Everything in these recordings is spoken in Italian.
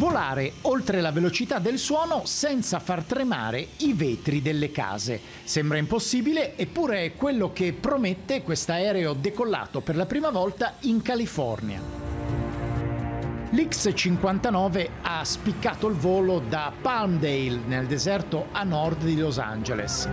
Volare oltre la velocità del suono senza far tremare i vetri delle case. Sembra impossibile, eppure è quello che promette quest'aereo decollato per la prima volta in California. L'X-59 ha spiccato il volo da Palmdale, nel deserto a nord di Los Angeles.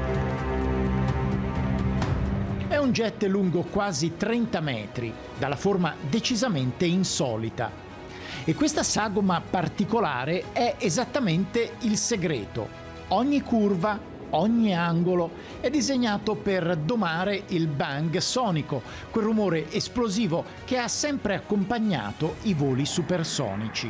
È un jet lungo quasi 30 metri, dalla forma decisamente insolita. E questa sagoma particolare è esattamente il segreto. Ogni curva, ogni angolo è disegnato per domare il bang sonico, quel rumore esplosivo che ha sempre accompagnato i voli supersonici.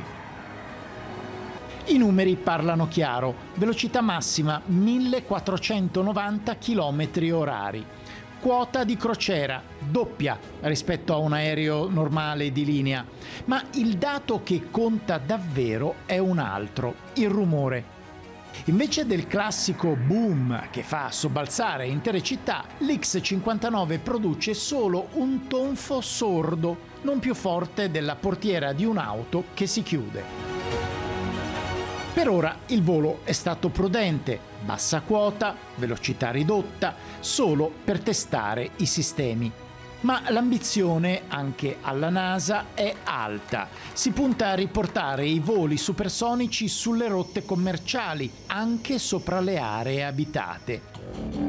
I numeri parlano chiaro: velocità massima 1490 km/h. Quota di crociera doppia rispetto a un aereo normale di linea, ma il dato che conta davvero è un altro: il rumore. Invece del classico boom che fa sobbalzare intere città, l'X-59 produce solo un tonfo sordo, non più forte della portiera di un'auto che si chiude. Per ora il volo è stato prudente, bassa quota, velocità ridotta, solo per testare i sistemi. Ma l'ambizione anche alla NASA è alta. Si punta a riportare i voli supersonici sulle rotte commerciali, anche sopra le aree abitate.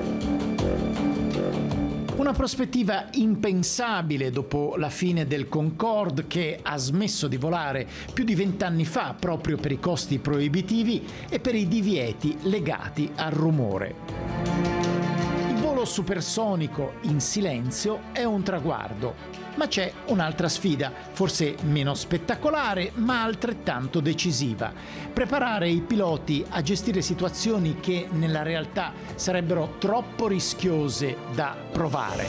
Una prospettiva impensabile dopo la fine del Concorde, che ha smesso di volare più di 20 anni fa proprio per i costi proibitivi e per i divieti legati al rumore. Il volo supersonico in silenzio è un traguardo, ma c'è un'altra sfida, forse meno spettacolare ma altrettanto decisiva: preparare i piloti a gestire situazioni che nella realtà sarebbero troppo rischiose da provare.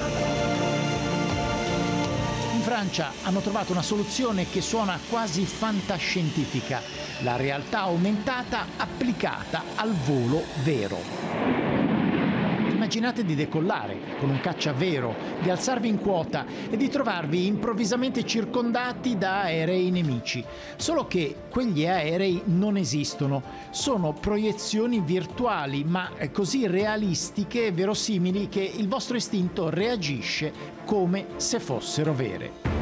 In Francia hanno trovato una soluzione che suona quasi fantascientifica: la realtà aumentata applicata al volo vero. Immaginate di decollare con un caccia vero, di alzarvi in quota e di trovarvi improvvisamente circondati da aerei nemici. Solo che quegli aerei non esistono, sono proiezioni virtuali, ma così realistiche e verosimili che il vostro istinto reagisce come se fossero vere.